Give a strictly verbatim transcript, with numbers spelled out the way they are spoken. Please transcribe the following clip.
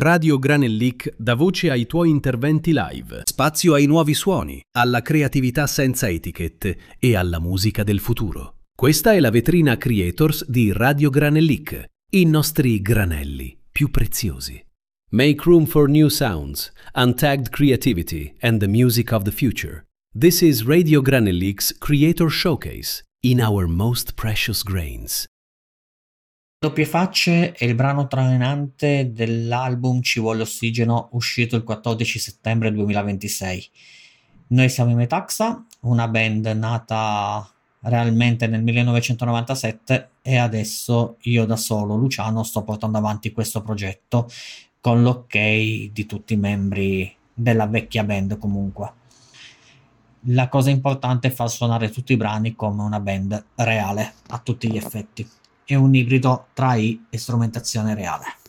Radio Granellic dà voce ai tuoi interventi live. Spazio ai nuovi suoni, alla creatività senza etichette e alla musica del futuro. Questa è la vetrina Creators di Radio Granellic, i nostri granelli più preziosi. Make room for new sounds, untagged creativity and the music of the future. This is Radio Granellic's Creator Showcase, in our most precious grains. Doppie facce è il brano trainante dell'album Ci vuole ossigeno, uscito il quattordici settembre duemilaventisei. Noi siamo i Metaxa, una band nata realmente nel millenovecentonovantasette, e adesso io da solo, Luciano, sto portando avanti questo progetto con l'ok di tutti i membri della vecchia band comunque. La cosa importante è far suonare tutti i brani come una band reale, a tutti gli effetti. È un ibrido tra I e strumentazione reale.